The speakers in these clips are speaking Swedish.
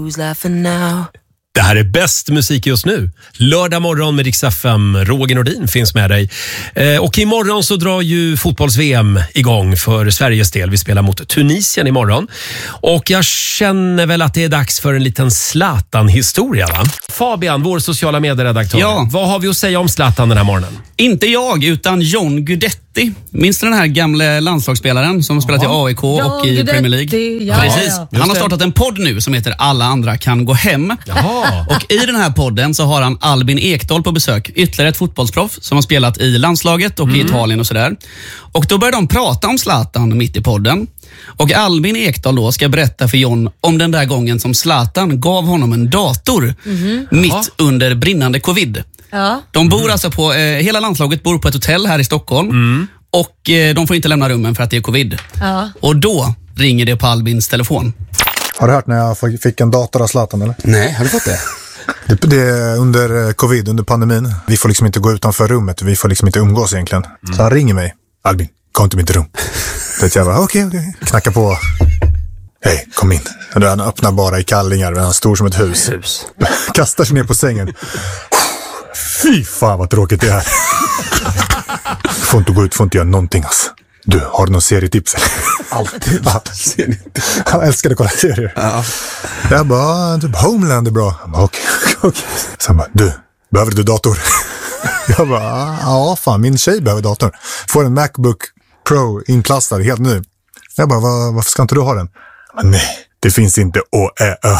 Who's laughing now? Det här är bäst musik just nu. Lördag morgon med Rix FM. Roger Nordin finns med dig. Och imorgon så drar ju fotbolls-VM igång för Sveriges del. Vi spelar mot Tunisien imorgon. Och jag känner väl att det är dags för en liten Zlatan-historia, va? Fabian, vår sociala medieredaktör. Ja. Vad har vi att säga om Zlatan den här morgonen? Inte jag, utan John Guidetti. Minns du den här gamla landslagsspelaren som spelat i AIK och i Premier League? Ja. Precis. Han har startat en podd nu som heter Alla andra kan gå hem. Jaha. Och i den här podden så har han Albin Ekdal på besök. Ytterligare ett fotbollsproff som har spelat i landslaget och i Italien och sådär. Och då börjar de prata om Zlatan mitt i podden. Och Albin Ekdal då ska berätta för John om den där gången som Zlatan gav honom en dator mitt under brinnande covid. Ja. De bor alltså på, hela landslaget bor på ett hotell här i Stockholm. Och de får inte lämna rummen för att det är covid. Ja. Och då ringer det på Albins telefon. Har du hört när jag fick en dator av Zlatan, eller? Nej, har du fått det? Det är under covid, under pandemin. Vi får liksom inte gå utanför rummet. Vi får liksom inte umgås egentligen. Så han ringer mig. Albin, kom till mitt rum. Det jag bara, okej. Knackar på. Hej, kom in. Han öppnar bara i kallingar. Han är stor som ett hus. Kastar sig ner på sängen. Fy fan vad tråkigt det är. Får inte gå ut, får inte göra någonting alltså. Du, har du någon serietips? Alltid. Han älskade att kolla serier. Ja. Jag bara, typ Homeland är bra. Okej. Så han bara, du, behöver du dator? Jag bara, ja fan, min tjej behöver dator. Får en MacBook Pro inplastad, helt ny. Jag bara, varför ska inte du ha den? Men nej, det finns inte Ö.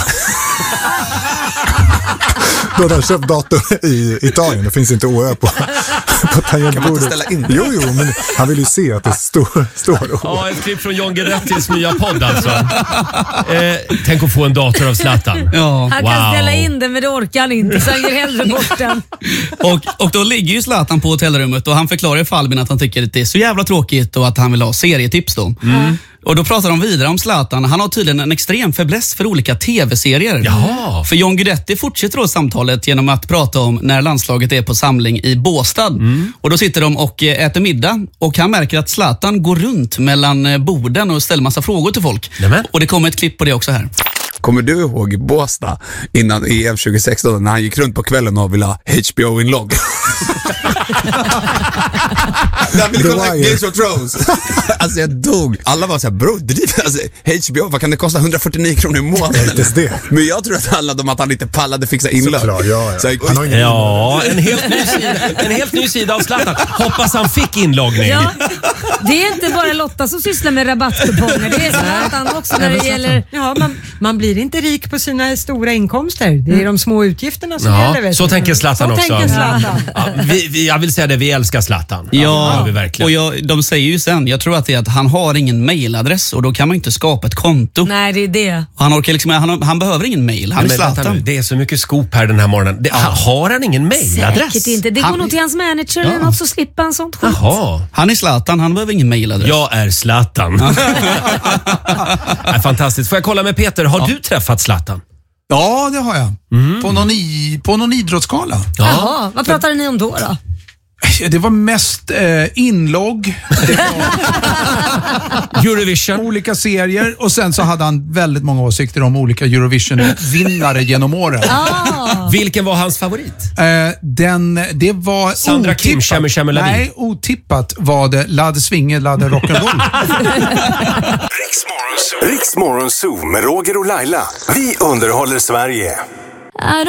Då hade han köpt dator i Italien. Det finns inte Ö på tangentbordet. Kan man inte ställa in det? Jo, men han vill ju se att det står Å. Ja, ett klipp från John Guidettis nya podd alltså. Tänk att få en dator av Zlatan. Ja. Han kan ställa in den, men det orkar han inte, så han ger hellre bort den. Och då ligger ju Zlatan på hotellrummet och han förklarar för Albin att han tycker att det är så jävla tråkigt och att han vill ha serietips då. Och då pratar de vidare om Zlatan. Han har tydligen en extrem fäbless för olika tv-serier. Jaha. För John Guidetti fortsätter då samtalet genom att prata om när landslaget är på samling i Båstad. Och då sitter de och äter middag och han märker att Zlatan går runt mellan borden och ställer massa frågor till folk. Nämen. Och det kommer ett klipp på det också här. Kommer du ihåg Båstad innan EM 2016 när han gick runt på kvällen och ville ha HBO-inlogg? Han ville kolla Games of Thrones. Alltså jag dog. Alla var såhär, bro, alltså, HBO, vad kan det kosta? 149 kronor i månaden? Det. Men jag tror att det handlade om att han inte pallade fixa inlogg. Såklart, ja. Så Han har ingen En helt ny sida av Zlatan. Hoppas han fick inloggning. Ja, det är inte bara Lotta som sysslar med rabattkuponger. Det är Zlatan också när det gäller... Ja, man blir inte rik på sina stora inkomster. Det är de små utgifterna som gäller. Vet så du. tänker Zlatan Så också. tänker Zlatan. Ja, jag vill säga det, vi älskar Zlatan. Ja, vi verkligen. och de säger ju sen, jag tror att det är att han har ingen mailadress och då kan man inte skapa ett konto. Nej, det är det. Han orkar liksom, han behöver ingen mail. Han är Men vänta Zlatan. nu, det är så mycket skop här den här morgonen. Har han ingen mailadress? Säkert inte. Det går nog till hans manager eller något, så slipper han sånt skit. Jaha. Han är Zlatan, han behöver ingen mailadress. Jag är Zlatan. Fantastiskt. Får jag kolla med Peter, har du träffat Zlatan? Ja, det har jag. På någon idrottsgala. Jaha, vad pratar ni om då? Det var mest inlogg, Eurovision. olika serier och sen så hade han väldigt många åsikter om olika Eurovision-vinnare genom åren. Vilken var hans favorit? Det var Sandra Kim, otippat. Kämmer Nej, otippat var det Ladde Svinge, Ladde Rock'n'Roll. Riks Morgonzoo med Roger och Laila. Vi underhåller Sverige.